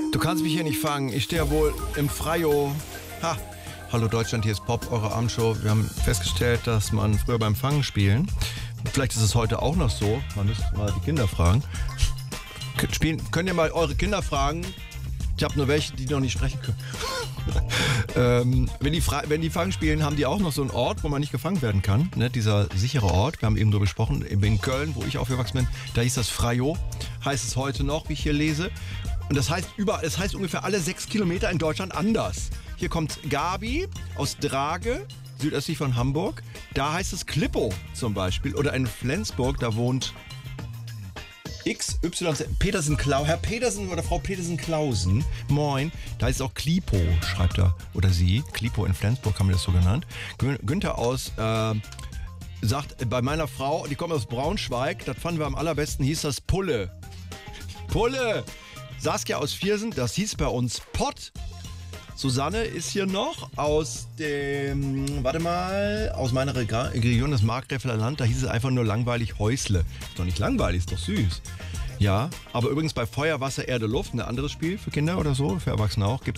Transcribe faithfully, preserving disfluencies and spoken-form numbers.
Du kannst mich hier nicht fangen. Ich stehe ja wohl im Freio. Ha. Hallo Deutschland, hier ist Pop, eure Abendshow. Wir haben festgestellt, dass man früher beim Fangen spielen, vielleicht ist es heute auch noch so, man müsste mal die Kinder fragen. Spielen, könnt ihr mal eure Kinder fragen? Ich habe nur welche, die noch nicht sprechen können. ähm, wenn, die wenn die Fangen spielen, haben die auch noch so einen Ort, wo man nicht gefangen werden kann. Ne? Dieser sichere Ort, wir haben eben so besprochen, in Köln, wo ich aufgewachsen bin, da hieß das Freio, heißt es heute noch, wie ich hier lese. Und das heißt überall, das heißt ungefähr alle sechs Kilometer in Deutschland anders. Hier kommt Gabi aus Drage, südöstlich von Hamburg. Da heißt es Klippo zum Beispiel. Oder in Flensburg, da wohnt X Y Z, Petersen Klau, Herr Petersen oder Frau Petersen Klausen. Moin. Da heißt es auch Klipo, schreibt er. Oder sie. Klipo in Flensburg haben wir das so genannt. Günther aus, äh, sagt, bei meiner Frau, die kommt aus Braunschweig, das fanden wir am allerbesten, hieß das Pulle. Pulle! Saskia aus Viersen, das hieß bei uns Pott. Susanne ist hier noch aus dem, warte mal, aus meiner Region, das Markgräfler Land, da hieß es einfach nur langweilig Häusle. Ist doch nicht langweilig, ist doch süß. Ja, aber übrigens bei Feuer, Wasser, Erde, Luft, ein anderes Spiel für Kinder oder so, für Erwachsene auch, gibt